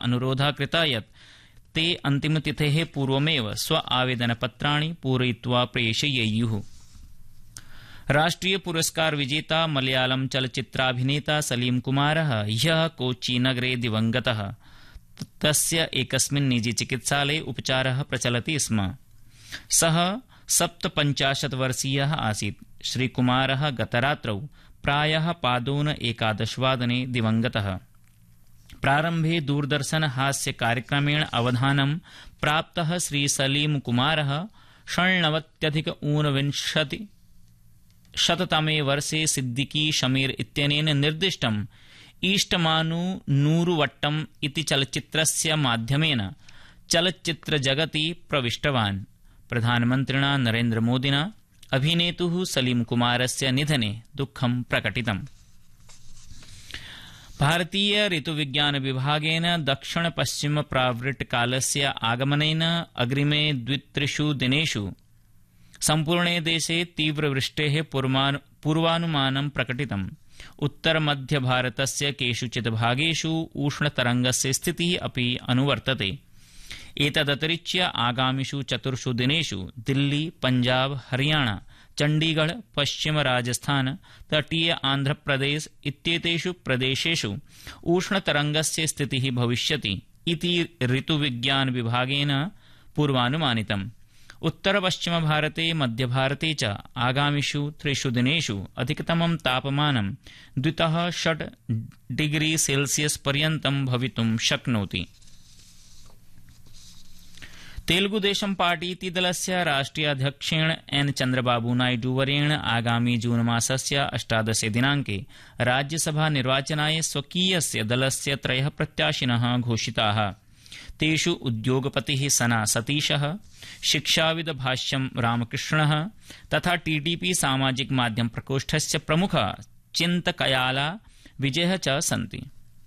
अनुरोधः कृतः यत् ते अन्तिमतिथेः पूर्वमेव स्व आवेदनपत्राणि पूरयित्वा प्रेषयेयुः। राष्ट्रिय पुरस्कार विजेता मलयालम चलच्चित्राभिनेता सलीम कुमारः ह्यः कोच्चि-नगरे दिवंगतः। तस्य एकस्मिन् निजी चिकित्सालये उपचारः प्रचलति स्म। सः 57 वर्षीयः आसीत्। श्रीकुमारः गतरात्रौ प्रायः पादोन 11 वादने दिवंगतः। प्रारम्भे दूरदर्शन हास्य कार्यक्रमेण अवधानं प्राप्तः श्री सलीम कुमारः 96 ऊनविंशतिशततमे वर्षे सिद्दीकी शमीर इत्यनेन निर्दिष्टम् ईष्टमानु नूरुवट्टम् इति चलच्चित्रस्य माध्यमेन चलच्चित्रजगति प्रविष्टवान्। प्रधानमन्त्रिणा नरेन्द्रमोदिना अभिनेतुः सलीम कुमारस्य निधने दुःखं प्रकटितम्। भारतीय ऋतुविज्ञान विभागेन दक्षिण पश्चिम प्रावृट्कालस्य आगमनेन अग्रिमे 2-3 दिनेषु सम्पूर्णे देशे तीव्रवृष्टेः पूर्वानुमानं प्रकटितम्। उत्तर मध्य भारतस्य केषुचित् भागेषु उष्णतरंगस्य स्थितिः अपि अनुवर्तते। एतदतिरिच्य आगामिषु 4 दिनेषु दिल्ली, पंजाब, हरियाणा, चण्डीगढ़, पश्चिम राजस्थान, तटीय आन्ध्रप्रदेश इत्येतेषु प्रदेशेषु उष्णतरंगस्य स्थितिः भविष्यति इति ऋतुविज्ञान विभागेन पूर्वानुमानितम्। उत्तर पश्चिम भारते मध्यभारते च आगामिषु 3 दिनेषु अधिकतमं तापमानं 2-6 डिग्री सेल्सियस पर्यन्तं भवितुं शक्नोति। तेलुगुदेशम पार्टी इति दलस्य राष्ट्रीय अध्यक्षेण एन चंद्रबाबू नायडू वर्येण आगामी जून मासस्य 18 दिनांके राज्यसभा निर्वाचनाय स्वकीयस्य दलस्य 3 प्रत्याशिनः घोषिताः। तेषु उद्योगपतिः सना सतीशः, शिक्षाविद भाष्यं रामकृष्णः तथा टीडीपी सामाजिक माध्यम प्रकोष्ठस्य प्रमुखः चिन्तकयाला विजयः च सन्ति।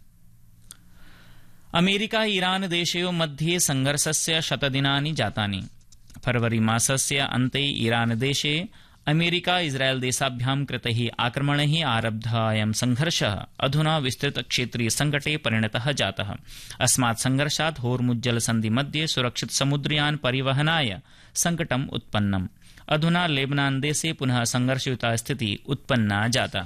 अमेरिका ईरान देशयोः मध्ये संघर्षस्य 100 दिनानि जातानि। फरवरी मासस्य अन्ते ईरान देशे अमेरिका इस्राएल देशाभ्यां कृतैः आक्रमणैः आरब्धः अयं संघर्षः अधुना विस्तृत क्षेत्रीय संकटे परिणतः जातः। अस्मात् संघर्षात् होर्मुज्जलसन्धि मध्ये सुरक्षित समुद्रयान परिवहनाय संकटम् उत्पन्नम्। अधुना लेबनान देशे पुनः संघर्षयुता स्थितिः उत्पन्ना जाता।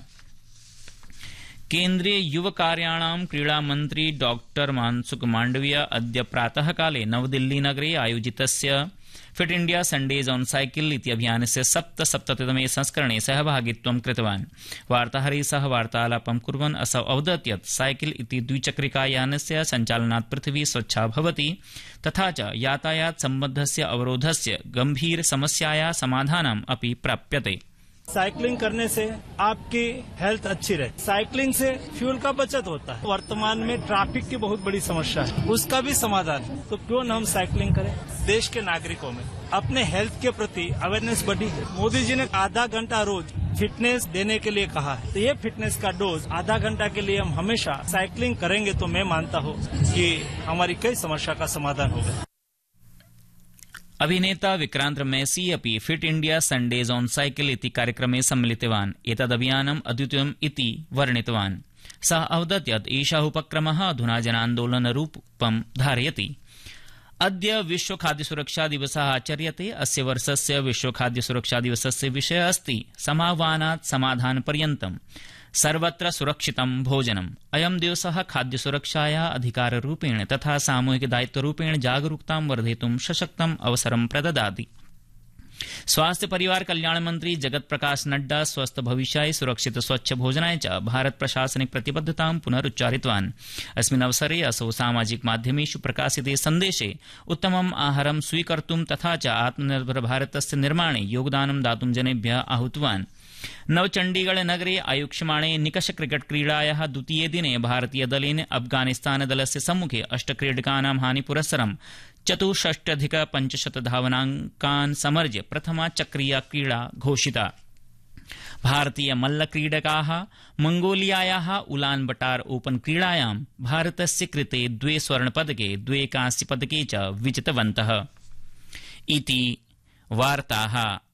केन्द्रीय युव कार्याणां क्रीडा मन्त्री डॉ मनसुख मांडविय अद्य प्रातःकाले नवदिल्ली नगरे आयोजितस्य fit India Sundays on cycle इति अभियानस्य 77तमे संस्करणे सहभागित्वं कृतवान्। वार्ताहरैः सह वार्तालापं कुर्वन् असौ अवदत् यत् साइकिल इति द्विचक्रिकायानस्य सञ्चालनात् पृथिवी स्वच्छा भवति तथा च यातायात सम्बद्धस्य अवरोधस्य गंभीर समस्यायाः समाधानम् अपि प्राप्यते। साइकिलिंग करने से आपकी हेल्थ अच्छी रहती। साइकिलिंग से फ्यूल का बचत होता है। वर्तमान में ट्रैफिक की बहुत बड़ी समस्या है, उसका भी समाधान है। तो क्यों न हम साइकिलिंग करें। देश के नागरिकों में अपने हेल्थ के प्रति अवेयरनेस बढ़ी है। मोदी जी ने आधा घंटा रोज फिटनेस देने के लिए कहा है, तो ये फिटनेस का डोज आधा घंटा के लिए हम हमेशा साइकिलिंग करेंगे तो मैं मानता हूँ कि हमारी कई समस्या का समाधान होगा। अभिनेता विक्रांत मैसी अपि fit India Sundays on cycle इति कार्यक्रमे सम्मिलितवान्। एतदभियानम् अद्वितीयम् इति वर्णितवान्। सः अवदत् यत् एषः उपक्रमः अधुना जनान्दोलनरूपं धारयति। अद्य विश्व खाद्य सुरक्षा दिवसः आचर्यते। अस्य वर्षस्य विश्व खाद्य सुरक्षा दिवसस्य विषयः अस्ति समाह्वानात् समाधानपर्यन्तं सर्वत्र सुरक्षितं भोजनम्। अयं दिवसः खाद्य सुरक्षायाः अधिकाररूपेण तथा सामूहिक दायित्वरूपेण जागरूकतां वर्धयितुं सशक्तम् अवसरं प्रददाति। स्वास्थ्य परिवार कल्याण मंत्री जगत प्रकाश नड्डा स्वस्थ भविष्याय सुरक्षित स्वच्छ भोजनाय च भारत प्रशासनिक प्रतिबद्धतां पुनरुच्चारितवान्। अस्मिन् अवसरे असौ सामाजिक माध्यमेषु प्रकाशिते सन्देशे उत्तमम् आहारं स्वीकर्तुं तथा च आत्मनिर्भर भारतस्य निर्माणे योगदानं दातुं जनेभ्यः आहूतवान्। नवचण्डीगढ़ नगरे आयोक्ष्यमाणे निकष क्रिकेट क्रीडायाः द्वितीये दिने भारतीय दलेन अफगानिस्तान दलस्य सम्मुखे 8 क्रीडकानां हानिपुरस्सरं 64,500 धावनाङ्कान् समर्ज्य प्रथमा चक्रीया क्रीडा घोषिता। भारतीय मल्लक्रीडकाः मंगोलियायाः उलान बटार ओपन क्रीडायां भारतस्य कृते 2 स्वर्णपदके 2 कांस्यपदके च विजितवन्तः। इति वार्ताः।